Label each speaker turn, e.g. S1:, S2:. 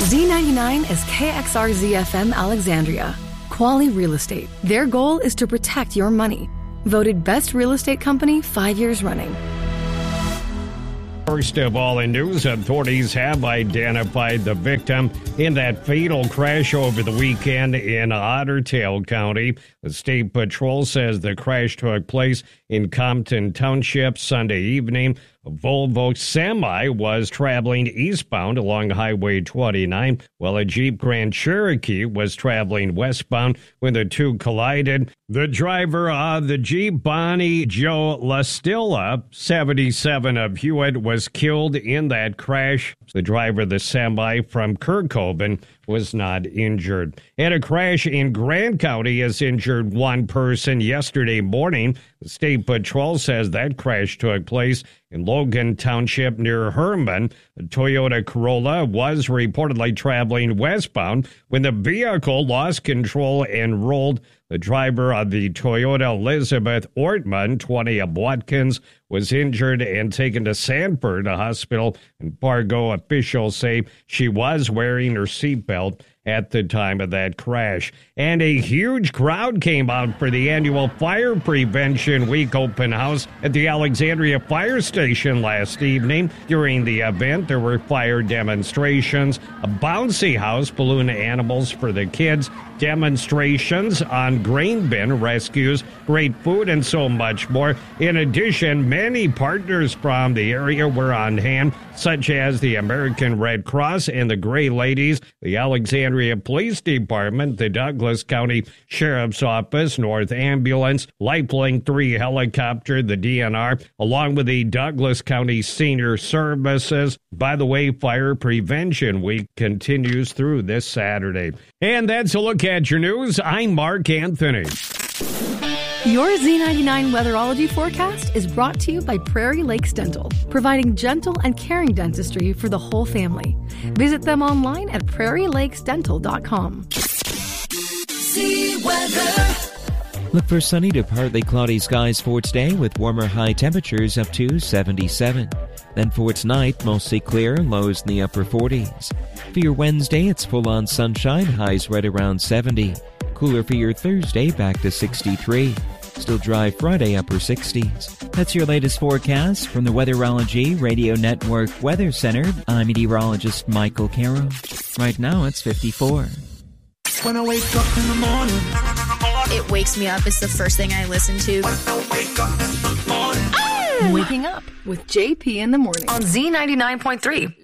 S1: Z99 is KXRZ-FM Alexandria. Quality Real Estate. Their goal is to protect your money. Voted Best Real Estate Company 5 years running.
S2: First of all, in news, authorities have identified the victim in that fatal crash over the weekend in Otter Tail County. The State Patrol says the crash took place in Compton Township Sunday evening. A Volvo semi was traveling eastbound along Highway 29, while a Jeep Grand Cherokee was traveling westbound when the two collided. The driver of the Jeep, Bonnie Joe Lastilla, 77 of Hewitt, was killed in that crash. The driver of the semi from Kirkhoven was not injured. And a crash in Grant County has injured one person yesterday morning. The State Patrol says that crash took place in Logan Township near Herman. A Toyota Corolla was reportedly traveling westbound when the vehicle lost control and rolled. The driver of the Toyota, Elizabeth Ortman, 20 of Watkins, was injured and taken to Sanford Hospital. In Fargo, officials say she was wearing her seatbelt at the time of that crash. And a huge crowd came out for the annual Fire Prevention Week open house at the Alexandria Fire Station last evening. During the event, there were fire demonstrations, a bouncy house, balloon animals for the kids, demonstrations on grain bin rescues, great food, and so much more. In addition, many partners from the area were on hand, such as the American Red Cross and the Gray Ladies, the Alexandria Police Department, the Douglas County Sheriff's Office, North Ambulance, Lifelink 3 helicopter, the DNR, along with the Douglas County Senior Services. By the way, Fire Prevention Week continues through this Saturday. And that's a look at your news. I'm Mark Anthony.
S1: Your Z99 weatherology forecast is brought to you by Prairie Lakes Dental, providing gentle and caring dentistry for the whole family. Visit them online at prairielakesdental.com.
S3: Weather. Look for sunny to partly cloudy skies for today with warmer high temperatures up to 77. Then for tonight, mostly clear, lows in the upper 40s. For your Wednesday, it's full-on sunshine, highs right around 70. Cooler for your Thursday, back to 63. Still dry Friday, upper 60s. That's your latest forecast from the Weatherology Radio Network Weather Center. I'm meteorologist Michael Caro. Right now, it's 54.
S4: When I wake up in the morning,
S5: it wakes me up. It's the first thing I listen to.
S4: when I wake up in the morning.
S1: Waking up with JP in the morning on Z99.3.